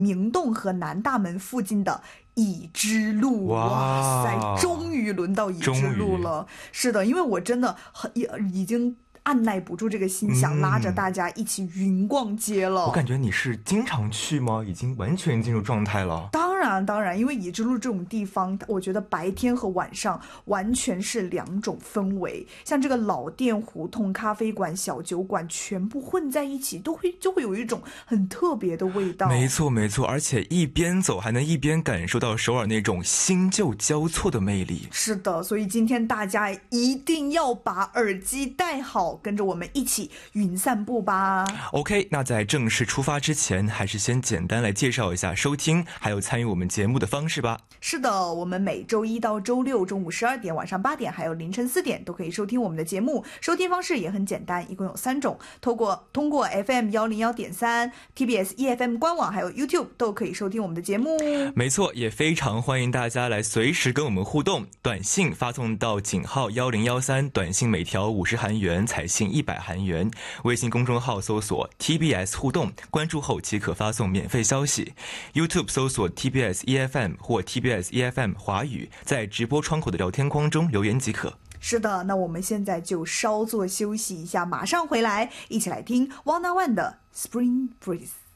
明洞和南大门附近的已知路。哇塞，终于轮到已知路了。是的，因为我真的已经按耐不住这个心，想拉着大家一起云逛街了。 我感觉你是经常去吗？已经完全进入状态了。 当然，因为已知路这种地方，我觉得白天和晚上完全是两种氛围。像这个老店、胡同、咖啡馆、小酒馆，全部混在一起，就会有一种很特别的味道。 没错，而且一边走还能一边感受到首尔那种新旧交错的魅力。 是的，所以今天大家一定要把耳机戴好，跟着我们一起云散步吧。 OK， 那在正式出发之前，还是先简单来介绍一下收听还有参与我们节目的方式吧。 是的，我们每周一到周六中午12点、晚上8点还有凌晨4点都可以收听我们的节目。收听方式也很简单，一共有3种，通过 FM 101.3、TBS EFM 官网还有 YouTube 都可以收听我们的节目。 没错，也非常欢迎大家来随时跟我们互动，短信发送到井号1013，短信每条50韩元，彩信100韩元。微信公众号搜索 TBS 互动，关注后即可发送免费消息。YouTube 搜索 TBS EFM 或 TBS EFM 华语，在直播窗口的聊天框中留言即可。 是的，那我们现在就稍作休息一下，马上回来，一起来听 Wanna One 的 Spring Breeze。